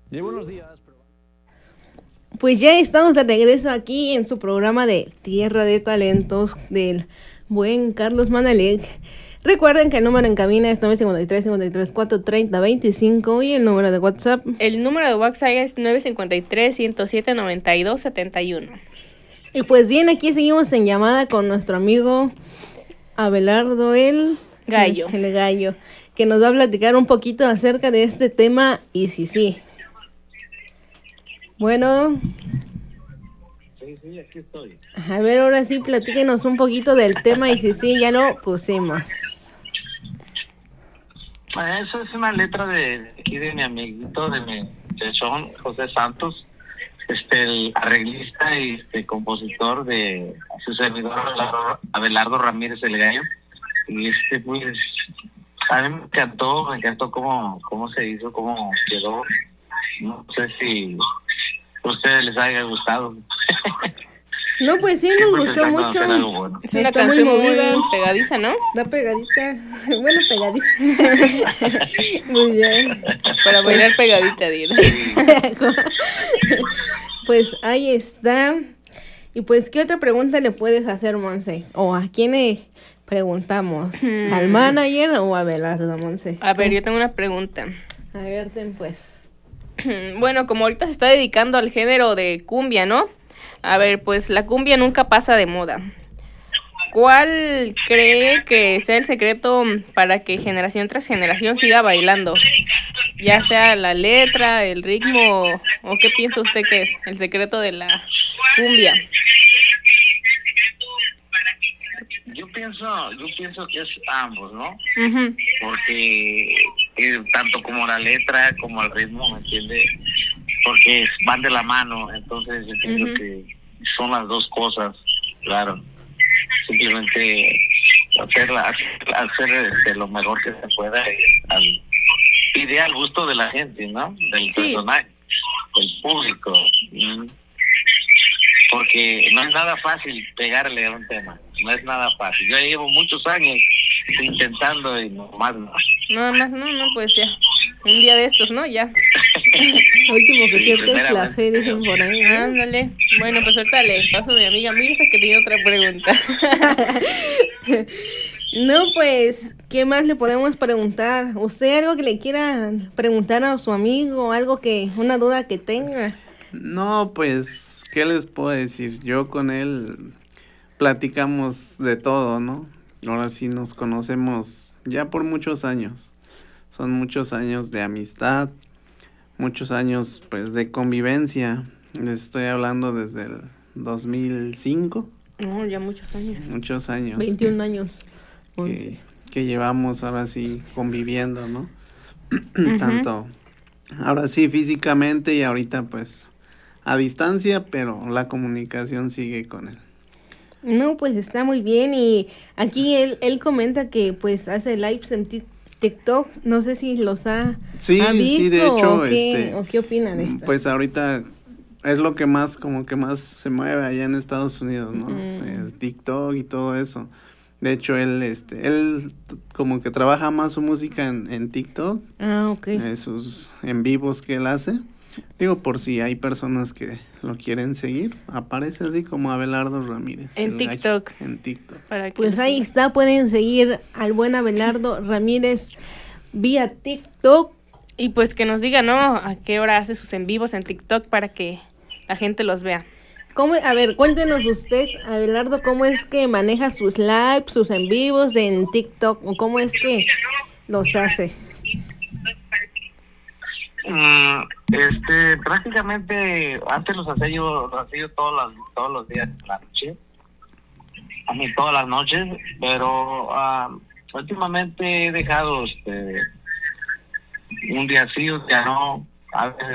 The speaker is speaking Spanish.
Buenos días. Pues ya estamos de regreso aquí en su programa de Tierra de Talentos del buen Carlos Manalek. Recuerden que el número en cabina es 953-53-430-25 y el número de WhatsApp. El número de WhatsApp es 953-107-9271. Y pues bien, aquí seguimos en llamada con nuestro amigo Abelardo el Gallo, que nos va a platicar un poquito acerca de este tema y sí. Bueno. Sí, aquí estoy. A ver, ahora sí, platíquenos un poquito del tema y sí, ya lo pusimos. Eso es una letra de aquí de mi amiguito, de son José Santos, el arreglista y compositor de su servidor Abelardo Ramírez el Gallo. Y pues, a mí me encantó cómo se hizo, cómo quedó. No sé si a ustedes les haya gustado. No, pues sí, nos gustó mucho. Bueno. Es una canción muy pegadiza, ¿no? Da pegadita. Bueno, pegadita. Muy bien. Para bailar pegadita, dile. Pues ahí está. Y pues, ¿qué otra pregunta le puedes hacer, Monse? ¿O a quién le preguntamos? ¿Al manager o a Abelardo, Monse? A ver, yo tengo una pregunta. A ver, pues. Bueno, como ahorita se está dedicando al género de cumbia, ¿no? A ver, pues la cumbia nunca pasa de moda. ¿Cuál cree que sea el secreto para que generación tras generación siga bailando? Ya sea la letra, el ritmo, o qué piensa usted que es el secreto de la cumbia. Yo pienso que es ambos, ¿no? Uh-huh. Porque tanto como la letra como el ritmo, ¿me entiende? Porque van de la mano, entonces yo pienso que son las dos cosas, claro. Simplemente hacer lo mejor que se pueda y al gusto de la gente, ¿no? Del personaje, del público. Porque no es nada fácil pegarle a un tema, no es nada fácil. Yo llevo muchos años intentando y nomás no. No, pues ya. Un día de estos, ¿no? Ya. Último que cierto es la fe, dicen por ahí, ¿no? Ándale. Bueno, pues ahorita le paso a mi amiga Mirza que tiene otra pregunta. No, pues, ¿qué más le podemos preguntar? ¿Usted algo que le quiera preguntar a su amigo? Una duda que tenga. No, pues, ¿qué les puedo decir? Yo con él platicamos de todo, ¿no? Ahora sí nos conocemos ya por muchos años. Son muchos años de amistad, muchos años pues de convivencia. Les estoy hablando desde el 2005. No, ya muchos años. Muchos años. 21 años. Que llevamos ahora sí conviviendo, ¿no? Tanto, ahora sí físicamente y ahorita pues a distancia, pero la comunicación sigue con él. No, pues está muy bien y aquí él comenta que pues hace lives en TikTok, no sé si los ha visto sí, de hecho, o qué opinan de esto. Pues ahorita es lo que más se mueve allá en Estados Unidos, ¿no? El TikTok y todo eso. De hecho, él como que trabaja más su música en TikTok. Ah, okay. Sus en vivos que él hace. Digo, por si hay personas que lo quieren seguir, aparece así como Abelardo Ramírez. En TikTok. En TikTok. Pues ahí está, pueden seguir al buen Abelardo Ramírez vía TikTok. Y pues que nos diga, ¿no? A qué hora hace sus en vivos en TikTok para que la gente los vea. A ver, cuéntenos usted, Abelardo, ¿cómo es que maneja sus lives, sus en vivos en TikTok? ¿O cómo es que los hace? Prácticamente antes los hacía yo todos los días de la noche, todas las noches, pero últimamente he dejado un día sí, un día no, a veces